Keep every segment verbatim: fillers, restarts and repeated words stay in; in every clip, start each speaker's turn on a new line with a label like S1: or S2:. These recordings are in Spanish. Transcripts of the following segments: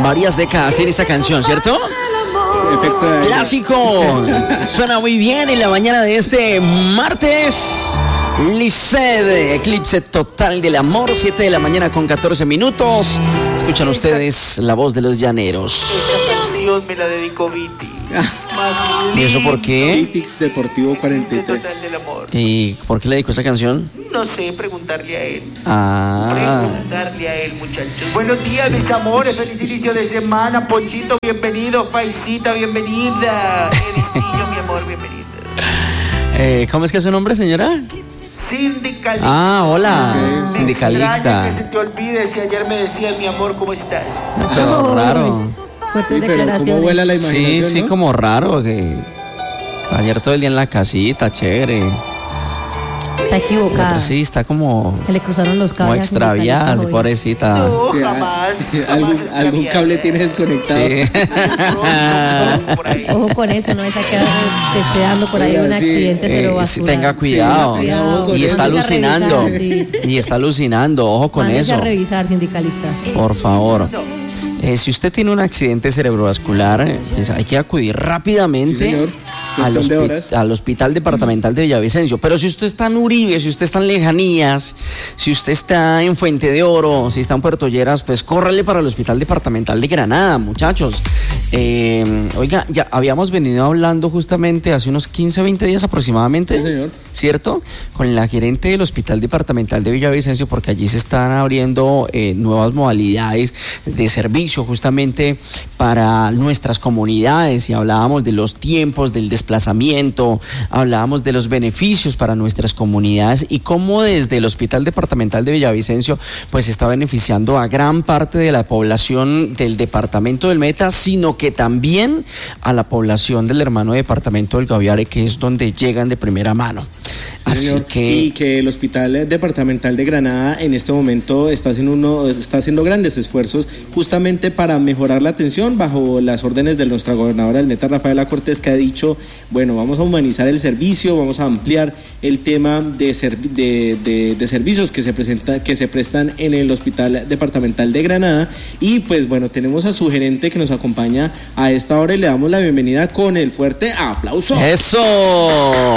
S1: varias décadas tiene esta canción, ¿cierto?
S2: Efecto de...
S1: Clásico. Suena muy bien en la mañana de este martes. Lisset, Eclipse Total del Amor, siete de la mañana con catorce minutos. Escuchan ustedes la voz de los llaneros.
S3: Esta canción me la dedicó Viti.
S1: ¿Y eso por qué?
S2: Vitix Deportivo cuarenta y tres.
S3: Total del Amor.
S1: ¿Y por qué le dedicó esta canción?
S3: No sé, preguntarle a él.
S1: Ah.
S3: Preguntarle a él, muchachos. Buenos días, sí. Mis amores. Feliz inicio de semana. Ponchito, bienvenido. Faisita, bienvenida. Ericillo, mi amor, bienvenida.
S1: Eh, ¿Cómo es que es su nombre, señora?
S3: Sindicalista.
S1: Ah, hola.
S3: Okay.
S1: Sindicalista.
S3: Que se te olvide si ayer me decías, mi amor, ¿cómo estás?
S1: Pero raro.
S2: Sí, pero ¿cómo vuela la imaginación?
S1: Sí, sí,
S2: ¿no?
S1: como raro que ayer todo el día en la casita, chévere.
S4: Está equivocada.
S1: Sí, está como...
S4: Se le cruzaron los cables.
S1: Como extraviada, sí, pobrecita.
S3: No,
S2: Sí,
S3: jamás.
S2: algún,
S3: jamás
S2: algún cable tienes desconectado.
S1: Sí.
S4: Ojo con eso, no es a que te esté dando por ahí
S2: Oiga,
S4: un
S2: sí,
S4: accidente
S1: Eh,
S4: cerebrovascular.
S1: sí, tenga cuidado.
S4: Sí, cuidado.
S1: Y está
S4: Mándese a
S1: alucinando.
S4: revisar, sí.
S1: Y está alucinando, ojo con
S4: Mándese
S1: eso.
S4: a revisar, sindicalista.
S1: Por favor. Eh, si usted tiene un accidente cerebrovascular, eh, pues hay que acudir rápidamente.
S2: Sí, señor.
S1: Al,
S2: Cuestión de
S1: hospi-
S2: horas.
S1: al Hospital Departamental de Villavicencio. Pero si usted está en Uribe, si usted está en Lejanías, si usted está en Fuente de Oro, si está en Puerto Lleras, pues córrele para el Hospital Departamental de Granada, muchachos. Eh, oiga, ya habíamos venido hablando justamente hace unos quince, veinte días aproximadamente.
S2: Sí, señor.
S1: ¿Cierto? Con la gerente del Hospital Departamental de Villavicencio, porque allí se están abriendo eh, nuevas modalidades de servicio justamente para nuestras comunidades, y hablábamos de los tiempos del desplazamiento, hablábamos de los beneficios para nuestras comunidades y cómo desde el Hospital Departamental de Villavicencio pues está beneficiando a gran parte de la población del departamento del Meta, sino que también a la población del hermano departamento del Guaviare, que es donde llegan de primera mano.
S2: Sí,
S1: Así
S2: señor.
S1: que...
S2: Y que el Hospital Departamental de Granada en este momento está haciendo, uno, está haciendo grandes esfuerzos justamente para mejorar la atención bajo las órdenes de nuestra gobernadora del Meta, Rafaela Cortés, que ha dicho, bueno, vamos a humanizar el servicio, vamos a ampliar el tema de, servi- de, de, de servicios que se, presenta, que se prestan en el Hospital Departamental de Granada. Y pues bueno, tenemos a su gerente que nos acompaña a esta hora y le damos la bienvenida con el fuerte aplauso.
S1: ¡Eso!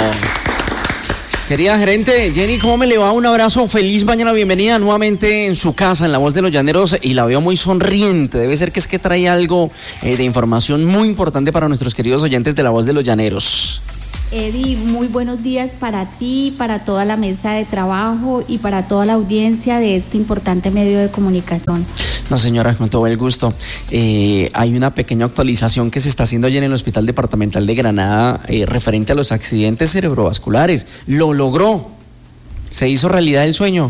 S1: Querida gerente, Jenny, ¿cómo me le va? Un abrazo, feliz mañana, bienvenida nuevamente en su casa, en La Voz de los Llaneros, y la veo muy sonriente. Debe ser que es que trae algo eh, de información muy importante para nuestros queridos oyentes de La Voz de los Llaneros.
S5: Eddie, muy buenos días para ti, para toda la mesa de trabajo y para toda la audiencia de este importante medio de comunicación.
S1: No, señora, con todo el gusto. Eh, hay una pequeña actualización que se está haciendo allí en el Hospital Departamental de Granada eh, referente a los accidentes cerebrovasculares. Lo logró. Se hizo realidad el sueño.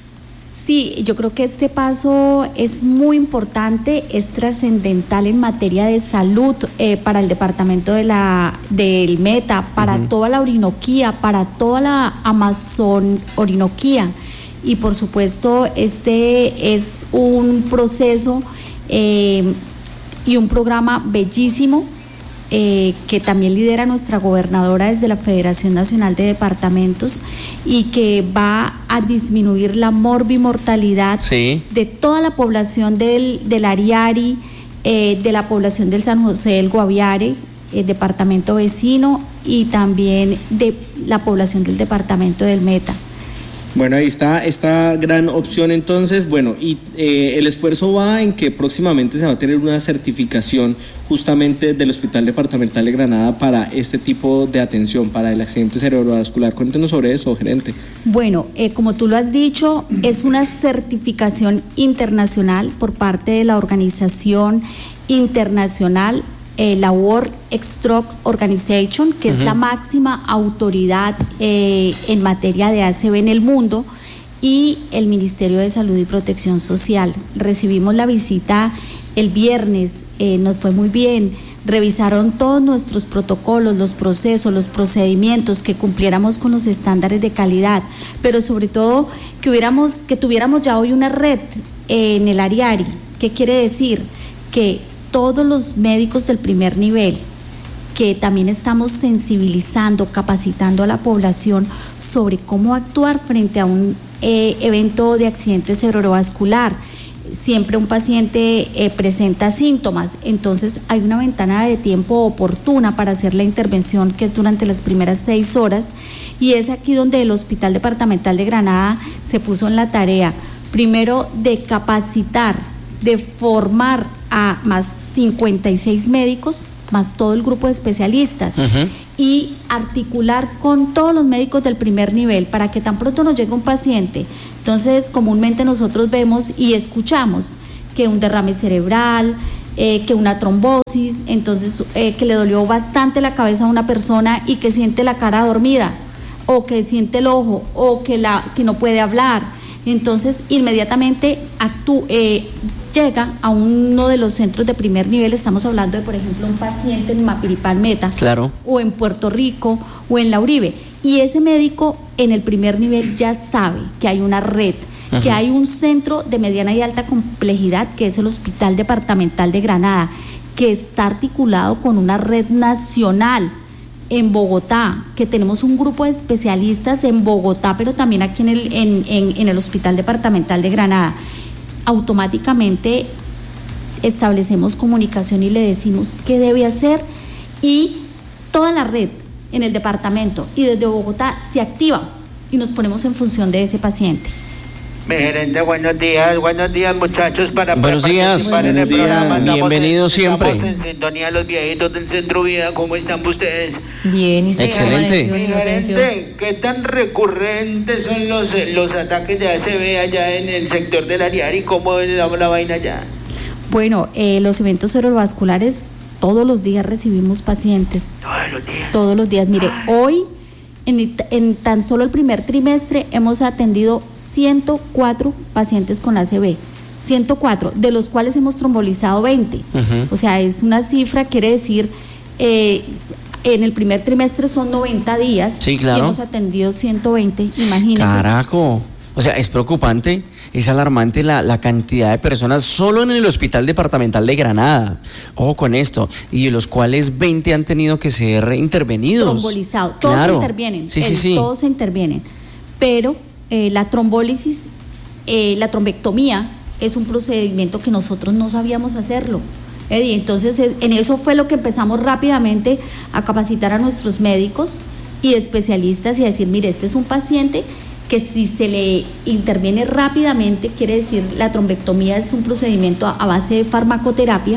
S5: Sí, yo creo que este paso es muy importante, es trascendental en materia de salud eh, para el departamento de la, del Meta, para uh-huh. toda la Orinoquía, para toda la Amazon Orinoquía. Y por supuesto, este es un proceso eh, y un programa bellísimo eh, que también lidera nuestra gobernadora desde la Federación Nacional de Departamentos y que va a disminuir la morbimortalidad
S1: sí.
S5: de toda la población del, del Ariari, eh, de la población del San José del Guaviare, el departamento vecino, y también de la población del departamento del Meta.
S2: Bueno, ahí está esta gran opción entonces. Bueno, y eh, el esfuerzo va en que próximamente se va a tener una certificación justamente del Hospital Departamental de Granada para este tipo de atención, para el accidente cerebrovascular. Cuéntenos sobre eso, gerente.
S5: Bueno, eh, como tú lo has dicho, es una certificación internacional por parte de la organización internacional Eh, la World Stroke Organization, que uh-huh. es la máxima autoridad eh, en materia de A C V en el mundo, y el Ministerio de Salud y Protección Social. Recibimos la visita el viernes, eh, nos fue muy bien, revisaron todos nuestros protocolos, los procesos, los procedimientos, que cumpliéramos con los estándares de calidad, pero sobre todo que hubiéramos, que tuviéramos ya hoy una red eh, en el Ariari. ¿Qué quiere decir? Que todos los médicos del primer nivel, que también estamos sensibilizando, capacitando a la población sobre cómo actuar frente a un eh, evento de accidente cerebrovascular, siempre un paciente eh, presenta síntomas, entonces hay una ventana de tiempo oportuna para hacer la intervención, que es durante las primeras seis horas, y es aquí donde el Hospital Departamental de Granada se puso en la tarea, primero de capacitar, de formar a más cincuenta y seis médicos, más todo el grupo de especialistas, uh-huh. y articular con todos los médicos del primer nivel para que tan pronto nos llegue un paciente. Entonces, comúnmente nosotros vemos y escuchamos que un derrame cerebral, eh, que una trombosis, entonces eh, que le dolió bastante la cabeza a una persona y que siente la cara dormida, o que siente el ojo, o que, la, que no puede hablar. Entonces, inmediatamente actú, eh, llega a uno de los centros de primer nivel. Estamos hablando de, por ejemplo, un paciente en Mapiripán Meta,
S1: claro,
S5: o en Puerto Rico, o en La Uribe. Y ese médico en el primer nivel ya sabe que hay una red, uh-huh. que hay un centro de mediana y alta complejidad, que es el Hospital Departamental de Granada, que está articulado con una red nacional en Bogotá, que tenemos un grupo de especialistas en Bogotá, pero también aquí en el, en, en, en el Hospital Departamental de Granada. Automáticamente establecemos comunicación y le decimos qué debe hacer, y toda la red en el departamento y desde Bogotá se activa y nos ponemos en función de ese paciente.
S3: Mi gerente, buenos días, buenos días muchachos, para
S1: buenos días,
S3: en el programa.
S1: Bienvenidos siempre.
S3: Estamos en sintonía los viejitos del Centro Vida, ¿cómo están ustedes?
S4: Bien, y
S1: excelente.
S3: Mi gerente, ¿qué tan recurrentes son los, los ataques de A C V allá en el sector del Ariari? ¿Cómo es la, la vaina allá?
S5: Bueno, eh, los eventos cerebrovasculares, todos los días recibimos pacientes.
S3: Todos los días.
S5: Todos los días. Mire, Ay. hoy en, en tan solo el primer trimestre hemos atendido ciento cuatro pacientes con A C V. ciento cuatro, de los cuales hemos trombolizado veinte. Uh-huh. O sea, es una cifra, quiere decir, eh, en el primer trimestre son noventa días.
S1: Sí, claro.
S5: Y hemos atendido ciento veinte, imagínense.
S1: Carajo. O sea, es preocupante, es alarmante la, la cantidad de personas solo en el Hospital Departamental de Granada. Ojo con esto, y de los cuales veinte han tenido que ser intervenidos.
S5: Trombolizados, todos
S1: claro.
S5: intervienen,
S1: sí,
S5: el,
S1: sí, sí.
S5: todos se intervienen, pero eh, la trombólisis, eh, la trombectomía es un procedimiento que nosotros no sabíamos hacerlo. Eddie, entonces en eso fue lo que empezamos rápidamente a capacitar a nuestros médicos y especialistas y a decir, mire, este es un paciente que si se le interviene rápidamente, quiere decir, la trombectomía es un procedimiento a, a base de farmacoterapia,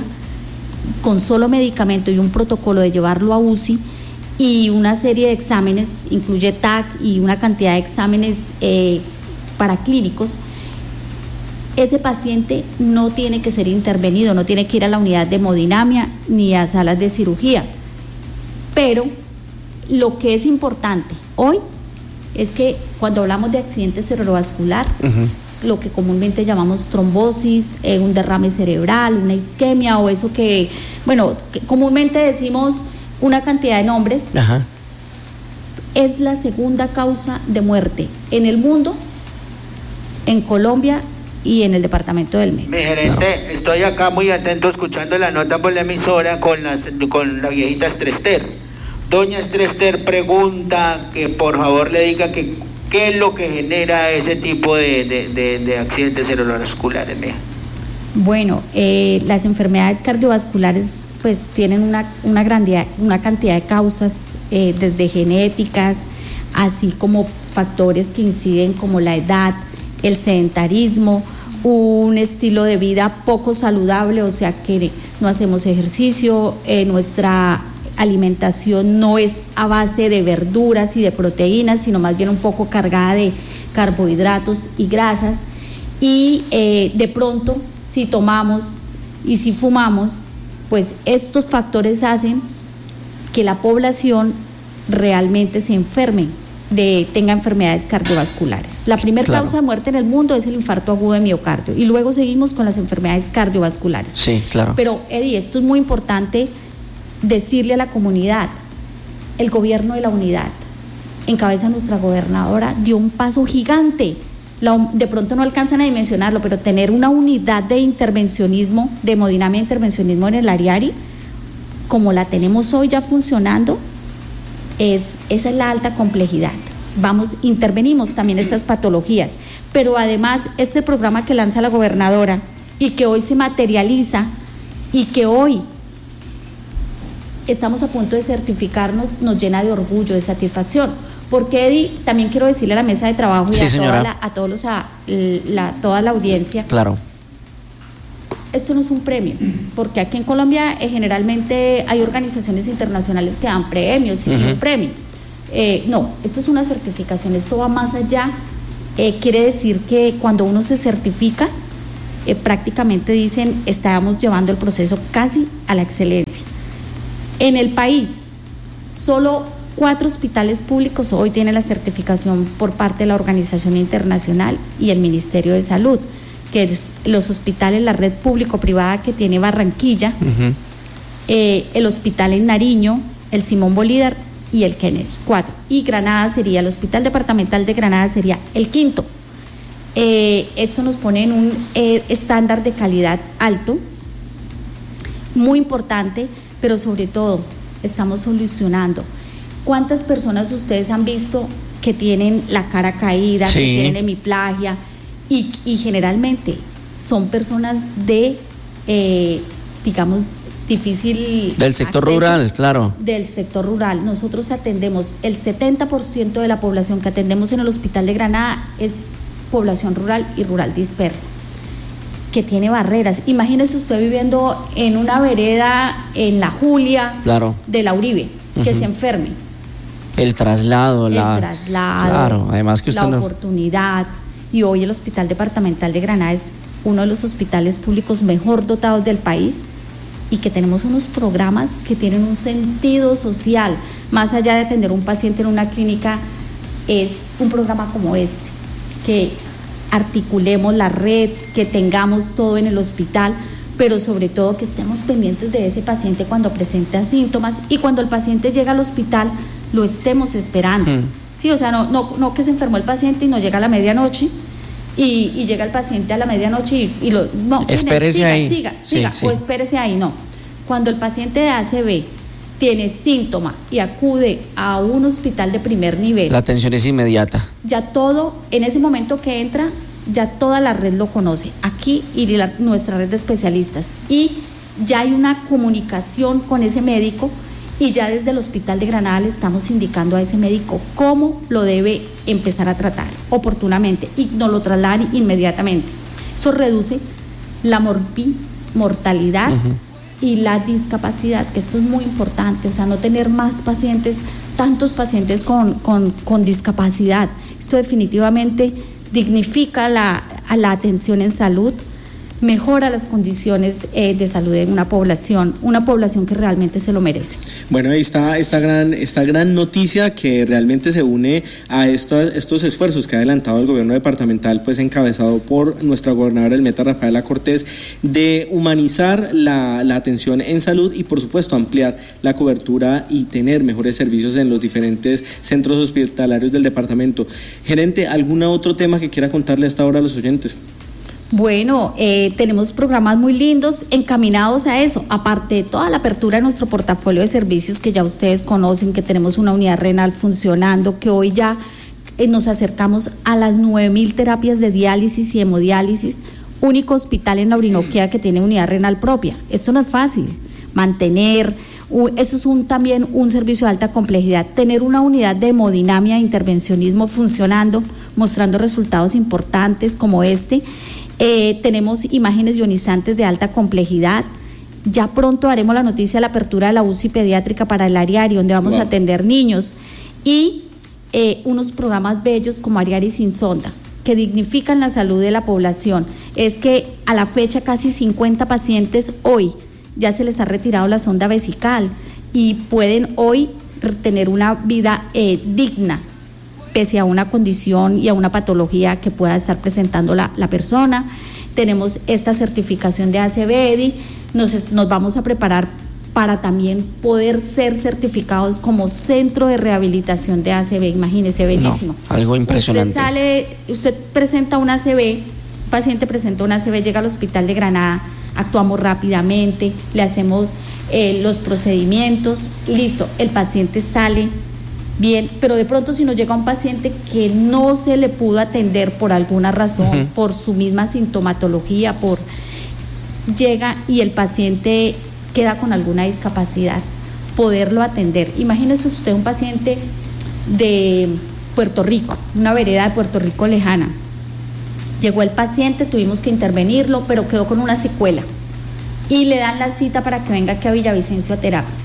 S5: con solo medicamento y un protocolo de llevarlo a U C I y una serie de exámenes, incluye T A C y una cantidad de exámenes eh, paraclínicos. Ese paciente no tiene que ser intervenido, no tiene que ir a la unidad de hemodinamia ni a salas de cirugía. Pero lo que es importante hoy es que cuando hablamos de accidente cerebrovascular, uh-huh. lo que comúnmente llamamos trombosis, eh, un derrame cerebral, una isquemia o eso que, bueno, que comúnmente decimos una cantidad de nombres, uh-huh. es la segunda causa de muerte en el mundo, en Colombia y en el departamento del Meta.
S3: Mi gerente, no. estoy acá muy atento escuchando la nota por la emisora con, las, con la viejita Estrester. Doña Estrester pregunta que por favor le diga que qué es lo que genera ese tipo de, de, de, de accidentes cerebrovasculares. Mía.
S5: Bueno, eh, las enfermedades cardiovasculares pues tienen una, una, grandía, una cantidad de causas, eh, desde genéticas, así como factores que inciden como la edad, el sedentarismo, un estilo de vida poco saludable, o sea que no hacemos ejercicio, eh, nuestra alimentación no es a base de verduras y de proteínas, sino más bien un poco cargada de carbohidratos y grasas, y eh, de pronto si tomamos y si fumamos, pues estos factores hacen que la población realmente se enferme, de, tenga enfermedades cardiovasculares. La primera claro. causa de muerte en el mundo es el infarto agudo de miocardio y luego seguimos con las enfermedades cardiovasculares.
S1: Sí, claro.
S5: Pero Eddie, esto es muy importante decirle a la comunidad, el gobierno de la unidad, en cabeza de nuestra gobernadora, dio un paso gigante. La, de pronto no alcanzan a dimensionarlo, pero tener una unidad de intervencionismo, de hemodinamia de intervencionismo en el Ariari, como la tenemos hoy ya funcionando, es, esa es la alta complejidad. Vamos, intervenimos también estas patologías, pero además este programa que lanza la gobernadora, y que hoy se materializa y que hoy estamos a punto de certificarnos, nos llena de orgullo, de satisfacción. Porque, Eddie, también quiero decirle a la mesa de trabajo y sí, a, toda la, a todos los, a la, toda la audiencia.
S1: Claro.
S5: Esto no es un premio, porque aquí en Colombia eh, generalmente hay organizaciones internacionales que dan premios y uh-huh. un premio. Eh, no, esto es una certificación, esto va más allá. Eh, quiere decir que cuando uno se certifica, eh, prácticamente dicen, estamos llevando el proceso casi a la excelencia. En el país, solo cuatro hospitales públicos hoy tienen la certificación por parte de la Organización Internacional y el Ministerio de Salud, que es los hospitales, la red público-privada que tiene Barranquilla, uh-huh. eh, el hospital en Nariño, el Simón Bolívar y el Kennedy, cuatro. Y Granada sería, el Hospital Departamental de Granada sería el quinto. Eh, esto nos pone en un eh, estándar de calidad alto, muy importante, pero sobre todo estamos solucionando. ¿Cuántas personas ustedes han visto que tienen la cara caída, sí. que tienen hemiplegia? Y, y generalmente son personas de, eh, digamos, difícil
S1: del sector rural, claro.
S5: Del sector rural. Nosotros atendemos, el setenta por ciento de la población que atendemos en el Hospital de Granada es población rural y rural dispersa, que tiene barreras. Imagínese usted viviendo en una vereda en La Julia,
S1: claro.
S5: de la Uribe, que uh-huh. se enferme.
S1: El traslado,
S5: el
S1: la...
S5: traslado,
S1: claro, además que usted
S5: la
S1: no...
S5: oportunidad. Y hoy el Hospital Departamental de Granada es uno de los hospitales públicos mejor dotados del país y que tenemos unos programas que tienen un sentido social. Más allá de atender a un paciente en una clínica, es un programa como este, que articulemos la red, que tengamos todo en el hospital, pero sobre todo que estemos pendientes de ese paciente cuando presenta síntomas y cuando el paciente llega al hospital lo estemos esperando. Mm. Sí, o sea, no, no, no que se enfermó el paciente y no llega a la medianoche y, y llega el paciente a la medianoche y, y lo... No,
S1: espérese
S5: siga,
S1: ahí.
S5: Siga,
S1: sí,
S5: siga,
S1: sí.
S5: o espérese ahí, no. Cuando el paciente de A C V tiene síntoma y acude a un hospital de primer nivel...
S1: La atención es inmediata.
S5: Ya todo, en ese momento que entra, ya toda la red lo conoce, aquí y la, nuestra red de especialistas. Y ya hay una comunicación con ese médico y ya desde el Hospital de Granada le estamos indicando a ese médico cómo lo debe empezar a tratar oportunamente y nos lo trasladan inmediatamente. Eso reduce la morbi, mortalidad uh-huh. y la discapacidad, que esto es muy importante, o sea, no tener más pacientes, tantos pacientes con, con, con discapacidad. Esto definitivamente dignifica la, a la atención en salud, mejora las condiciones eh, de salud de una población, una población que realmente se lo merece.
S2: Bueno, ahí está esta gran, esta gran noticia que realmente se une a estos, estos esfuerzos que ha adelantado el gobierno departamental, pues encabezado por nuestra gobernadora Elmeta Rafaela Cortés, de humanizar la, la atención en salud y por supuesto ampliar la cobertura y tener mejores servicios en los diferentes centros hospitalarios del departamento. Gerente, ¿algún otro tema que quiera contarle hasta ahora a los oyentes?
S5: Bueno, eh, tenemos programas muy lindos encaminados a eso, aparte de toda la apertura de nuestro portafolio de servicios que ya ustedes conocen, que tenemos una unidad renal funcionando, que hoy ya eh, nos acercamos a las nueve mil terapias de diálisis y hemodiálisis, único hospital en la Orinoquía que tiene unidad renal propia. Esto no es fácil, mantener, un, eso es un, también un servicio de alta complejidad, tener una unidad de hemodinamia e intervencionismo funcionando, mostrando resultados importantes como este. Eh, tenemos imágenes ionizantes de alta complejidad. Ya pronto haremos la noticia de la apertura de la U C I pediátrica para el Ariari, donde vamos wow. a atender niños, y eh, unos programas bellos como Ariari sin sonda, que dignifican la salud de la población. Es que a la fecha casi cincuenta pacientes hoy ya se les ha retirado la sonda vesical y pueden hoy tener una vida eh, digna, pese a una condición y a una patología que pueda estar presentando la, la persona. Tenemos esta certificación de A C V E D I, nos, nos vamos a preparar para también poder ser certificados como centro de rehabilitación de A C V, imagínese, bellísimo.
S1: No, algo impresionante.
S5: Usted sale, usted presenta una A C V, un paciente presenta una A C V, llega al Hospital de Granada, actuamos rápidamente, le hacemos eh, los procedimientos, listo, el paciente sale bien, pero de pronto si nos llega un paciente que no se le pudo atender por alguna razón, uh-huh. por su misma sintomatología, por llega y el paciente queda con alguna discapacidad, poderlo atender. Imagínese usted un paciente de Puerto Rico, una vereda de Puerto Rico lejana. Llegó el paciente, tuvimos que intervenirlo, pero quedó con una secuela. Y le dan la cita para que venga aquí a Villavicencio a terapias.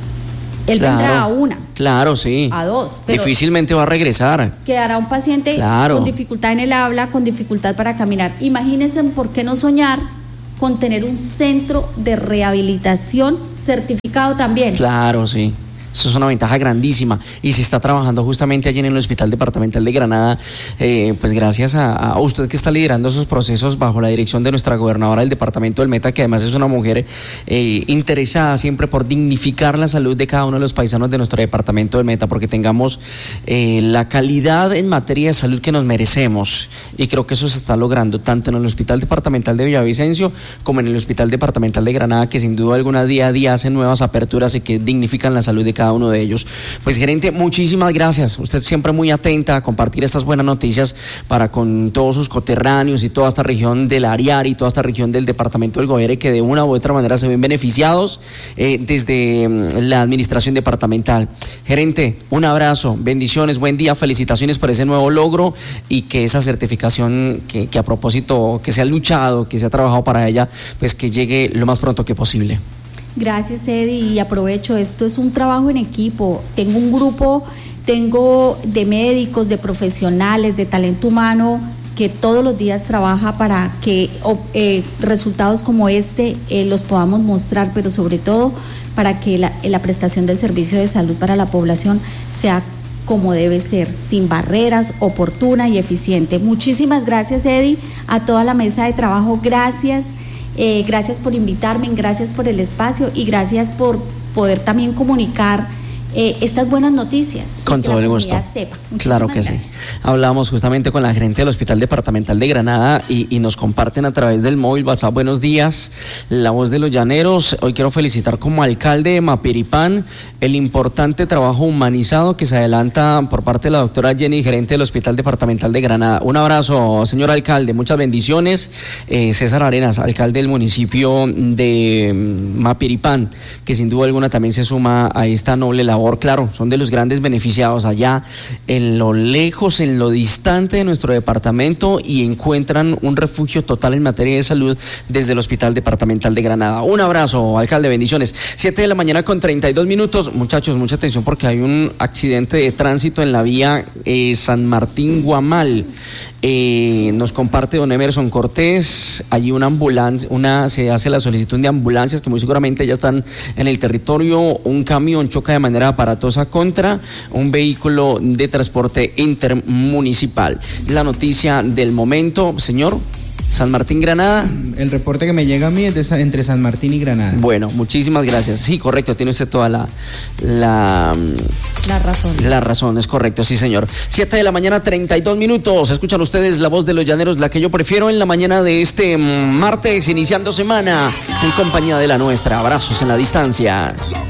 S5: Él
S1: Claro,
S5: vendrá a una,
S1: Claro, sí.
S5: a dos, pero
S1: Difícilmente va a regresar.
S5: quedará un paciente
S1: Claro.
S5: con dificultad en el habla, con dificultad para caminar. Imagínense por qué no soñar con tener un centro de rehabilitación certificado también.
S1: Claro, sí. Eso es una ventaja grandísima y se está trabajando justamente allí en el Hospital Departamental de Granada, eh, pues gracias a, a usted que está liderando esos procesos bajo la dirección de nuestra gobernadora del departamento del Meta, que además es una mujer eh, interesada siempre por dignificar la salud de cada uno de los paisanos de nuestro departamento del Meta, porque tengamos eh, la calidad en materia de salud que nos merecemos, y creo que eso se está logrando tanto en el Hospital Departamental de Villavicencio como en el Hospital Departamental de Granada, que sin duda alguna día a día hacen nuevas aperturas y que dignifican la salud de cada uno de ellos. Pues gerente, muchísimas gracias. Usted siempre muy atenta a compartir estas buenas noticias para con todos sus coterráneos y toda esta región del Ariari y toda esta región del departamento del Guaviare, que de una u otra manera se ven beneficiados eh, desde mm, la administración departamental. Gerente, un abrazo, bendiciones, buen día, felicitaciones por ese nuevo logro y que esa certificación que, que a propósito, que se ha luchado, que se ha trabajado para ella, pues que llegue lo más pronto que posible.
S5: Gracias, Eddie, y aprovecho, esto es un trabajo en equipo. Tengo un grupo, tengo de médicos, de profesionales, de talento humano que todos los días trabaja para que eh, resultados como este eh, los podamos mostrar, pero sobre todo para que la, la prestación del servicio de salud para la población sea como debe ser, sin barreras, oportuna y eficiente. Muchísimas gracias, Eddie, a toda la mesa de trabajo, gracias. Eh, gracias por invitarme, gracias por el espacio y gracias por poder también comunicar eh, estas buenas noticias.
S1: Con todo el gusto.
S5: Sepa.
S1: Claro que
S5: gracias.
S1: sí. Hablamos justamente con la gerente del Hospital Departamental de Granada y, y nos comparten a través del móvil WhatsApp. Buenos días, la voz de los llaneros. Hoy quiero felicitar como alcalde de Mapiripán el importante trabajo humanizado que se adelanta por parte de la doctora Jenny, gerente del Hospital Departamental de Granada. Un abrazo, señor alcalde, muchas bendiciones. Eh, César Arenas, alcalde del municipio de Mapiripán, que sin duda alguna también se suma a esta noble labor. Claro, son de los grandes beneficiados allá en lo lejos, en lo distante de nuestro departamento, y encuentran un refugio total en materia de salud desde el Hospital Departamental de Granada. Un abrazo, alcalde, bendiciones. Siete de la mañana con treinta y dos minutos. Muchachos, mucha atención porque hay un accidente de tránsito en la vía eh, San Martín-Guamal. Eh, nos comparte don Emerson Cortés, allí una ambulancia, una, se hace la solicitud de ambulancias que muy seguramente ya están en el territorio. Un camión choca de manera aparatosa contra un vehículo de transporte intermunicipal. La noticia del momento, señor. San Martín, Granada.
S6: El reporte que me llega a mí es de esa, entre San Martín y Granada.
S1: Bueno, muchísimas gracias. Sí, correcto, tiene usted toda la la,
S4: la razón.
S1: La razón, es correcto, sí, señor. Siete de la mañana, treinta y dos minutos. Escuchan ustedes la voz de los llaneros, la que yo prefiero en la mañana de este martes, iniciando semana, en compañía de la nuestra. Abrazos en la distancia.